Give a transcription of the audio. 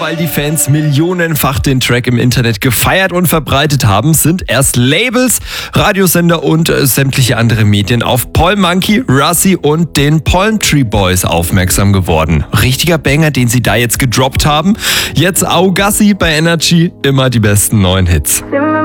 weil die Fans millionenfach den Track im Internet gefeiert und verbreitet haben, sind erst Labels, Radiosender und sämtliche andere Medien auf Paul Monkey, Russi und den Palm Tree Boys aufmerksam geworden. Richtiger Banger, den sie da jetzt gedroppt haben. Jetzt Au Gassi bei Energy, immer die besten neuen Hits.